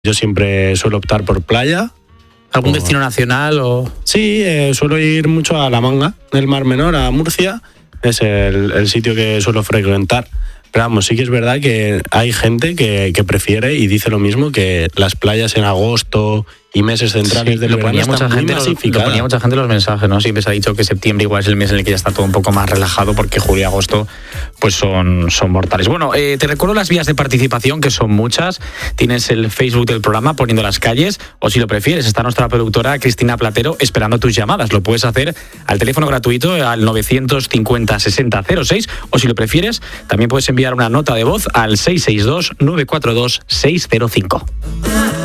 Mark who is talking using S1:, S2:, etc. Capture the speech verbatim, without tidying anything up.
S1: Yo siempre suelo optar por playa.
S2: ¿Algún
S1: o...
S2: destino nacional o...?
S1: Sí, eh, suelo ir mucho a La Manga, del Mar Menor, a Murcia. Es el, el sitio que suelo frecuentar. Pero vamos, sí que es verdad que hay gente que, que prefiere y dice lo mismo, que las playas en agosto y meses centrales
S2: Sí,
S1: del
S2: lo
S1: verano
S2: ponía mucha
S1: están muy
S2: gente, lo, lo
S1: masificadas.
S2: ponía mucha gente en los mensajes, ¿no? Siempre se ha dicho que septiembre igual es el mes en el que ya está todo un poco más relajado, porque julio y agosto pues son, son mortales. Bueno, eh, te recuerdo las vías de participación, que son muchas. Tienes el Facebook del programa, Poniendo las Calles, o si lo prefieres, está nuestra productora Cristina Platero esperando tus llamadas. Lo puedes hacer al teléfono gratuito al novecientos cincuenta sesenta cero seis, o si lo prefieres, también puedes enviar una nota de voz al seis seis dos nueve cuatro dos seis cero cinco.